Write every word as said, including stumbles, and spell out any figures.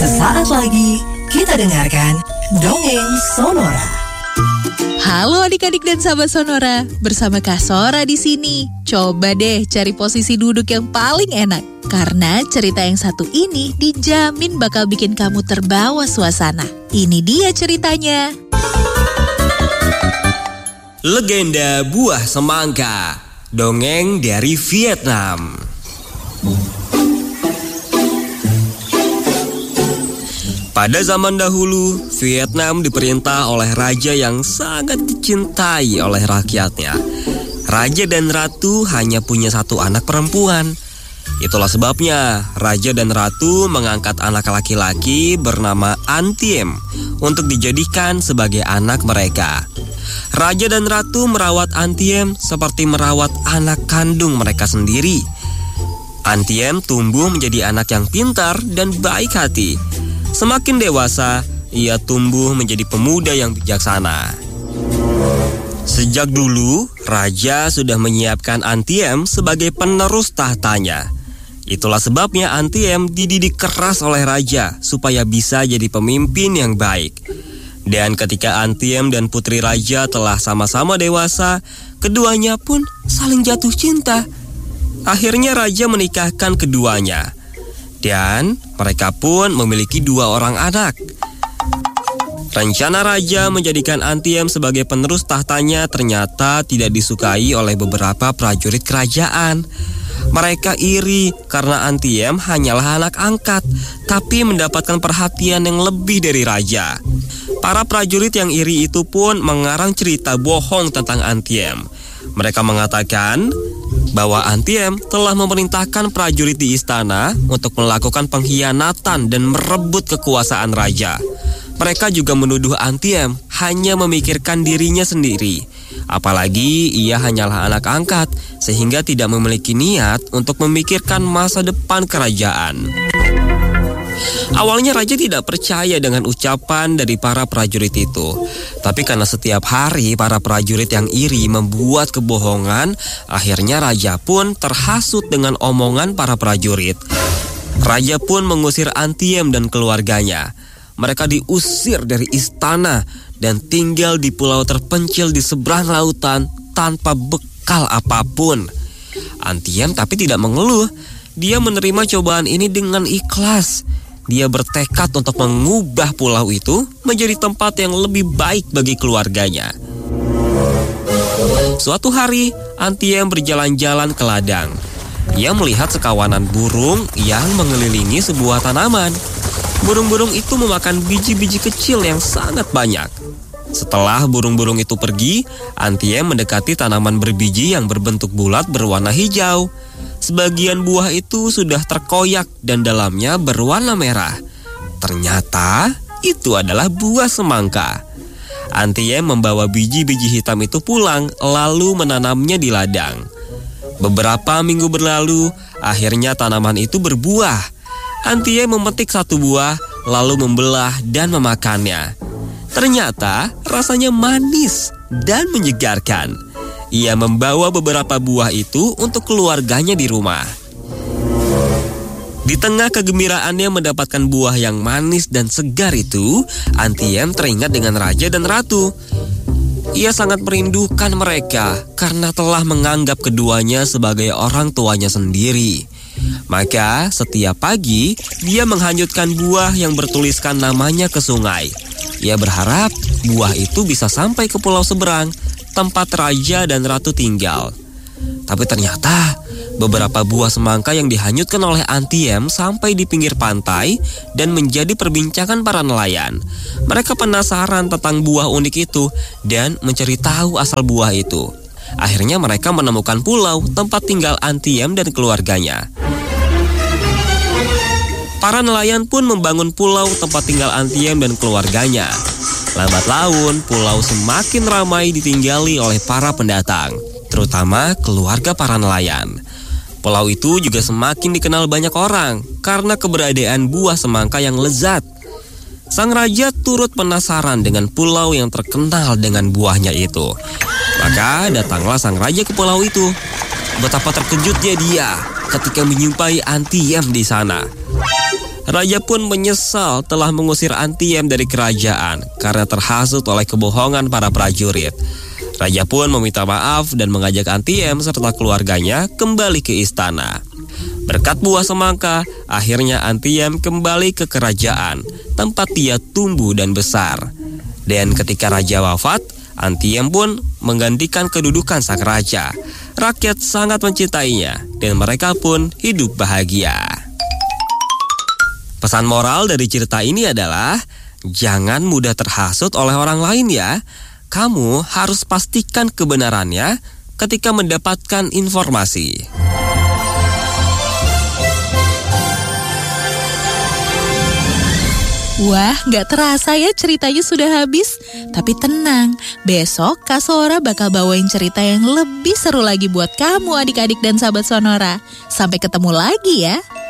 Sesaat lagi kita dengarkan Dongeng Sonora. Halo adik-adik dan sahabat Sonora, bersama Kak Sora di sini. Coba deh cari posisi duduk yang paling enak, karena cerita yang satu ini dijamin bakal bikin kamu terbawa suasana. Ini dia ceritanya. Legenda Buah Semangka, dongeng dari Vietnam. Pada zaman dahulu, Vietnam diperintah oleh raja yang sangat dicintai oleh rakyatnya. Raja dan ratu hanya punya satu anak perempuan. Itulah sebabnya raja dan ratu mengangkat anak laki-laki bernama An Thiem untuk dijadikan sebagai anak mereka. Raja dan ratu merawat An Thiem seperti merawat anak kandung mereka sendiri. An Thiem tumbuh menjadi anak yang pintar dan baik hati. Semakin dewasa, ia tumbuh menjadi pemuda yang bijaksana. Sejak dulu, raja sudah menyiapkan An Thiem sebagai penerus tahtanya. Itulah sebabnya An Thiem dididik keras oleh raja supaya bisa jadi pemimpin yang baik. Dan ketika An Thiem dan putri raja telah sama-sama dewasa, keduanya pun saling jatuh cinta. Akhirnya raja menikahkan keduanya. Dan mereka pun memiliki dua orang anak. Rencana raja menjadikan An Thiem sebagai penerus tahtanya ternyata tidak disukai oleh beberapa prajurit kerajaan. Mereka iri karena An Thiem hanyalah anak angkat, tapi mendapatkan perhatian yang lebih dari raja. Para prajurit yang iri itu pun mengarang cerita bohong tentang An Thiem. Mereka mengatakan bahwa An Thiem telah memerintahkan prajurit di istana untuk melakukan pengkhianatan dan merebut kekuasaan raja. Mereka juga menuduh An Thiem hanya memikirkan dirinya sendiri. Apalagi ia hanyalah anak angkat, sehingga tidak memiliki niat untuk memikirkan masa depan kerajaan. Awalnya raja tidak percaya dengan ucapan dari para prajurit itu. Tapi karena setiap hari para prajurit yang iri membuat kebohongan, akhirnya raja pun terhasut dengan omongan para prajurit. Raja pun mengusir An Thiem dan keluarganya. Mereka diusir dari istana dan tinggal di pulau terpencil di seberang lautan tanpa bekal apapun. An Thiem tapi tidak mengeluh. Dia menerima cobaan ini dengan ikhlas. Dia bertekad untuk mengubah pulau itu menjadi tempat yang lebih baik bagi keluarganya. Suatu hari, An Thiem berjalan-jalan ke ladang. Ia melihat sekawanan burung yang mengelilingi sebuah tanaman. Burung-burung itu memakan biji-biji kecil yang sangat banyak. Setelah burung-burung itu pergi, An Thiem mendekati tanaman berbiji yang berbentuk bulat berwarna hijau. Sebagian buah itu sudah terkoyak dan dalamnya berwarna merah. Ternyata itu adalah buah semangka. An Thiem membawa biji-biji hitam itu pulang lalu menanamnya di ladang. Beberapa minggu berlalu, akhirnya tanaman itu berbuah. An Thiem memetik satu buah lalu membelah dan memakannya. Ternyata rasanya manis dan menyegarkan. Ia membawa beberapa buah itu untuk keluarganya di rumah. Di tengah kegembiraannya mendapatkan buah yang manis dan segar itu, An Thiem teringat dengan raja dan ratu. Ia sangat merindukan mereka karena telah menganggap keduanya sebagai orang tuanya sendiri. Maka setiap pagi dia menghanyutkan buah yang bertuliskan namanya ke sungai. Ia berharap buah itu bisa sampai ke pulau seberang, tempat raja dan ratu tinggal. Tapi ternyata beberapa buah semangka yang dihanyutkan oleh An Thiem sampai di pinggir pantai dan menjadi perbincangan para nelayan. Mereka penasaran tentang buah unik itu dan mencari tahu asal buah itu. Akhirnya mereka menemukan pulau tempat tinggal An Thiem dan keluarganya. Para nelayan pun membangun pulau tempat tinggal An Thiem dan keluarganya. Lambat laun, pulau semakin ramai ditinggali oleh para pendatang, terutama keluarga para nelayan. Pulau itu juga semakin dikenal banyak orang karena keberadaan buah semangka yang lezat. Sang raja turut penasaran dengan pulau yang terkenal dengan buahnya itu. Maka datanglah sang raja ke pulau itu. Betapa terkejutnya dia ketika menjumpai An Thiem di sana. Raja pun menyesal telah mengusir Antiem dari kerajaan karena terhasut oleh kebohongan para prajurit. Raja pun meminta maaf dan mengajak Antiem serta keluarganya kembali ke istana. Berkat buah semangka, akhirnya Antiem kembali ke kerajaan, tempat dia tumbuh dan besar. Dan ketika raja wafat, Antiem pun menggantikan kedudukan sang raja. Rakyat sangat mencintainya dan mereka pun hidup bahagia. Pesan moral dari cerita ini adalah jangan mudah terhasut oleh orang lain ya. Kamu harus pastikan kebenarannya ketika mendapatkan informasi. Wah, gak terasa ya ceritanya sudah habis. Tapi tenang, besok Kak Sora bakal bawain cerita yang lebih seru lagi buat kamu adik-adik dan sahabat Sonora. Sampai ketemu lagi ya.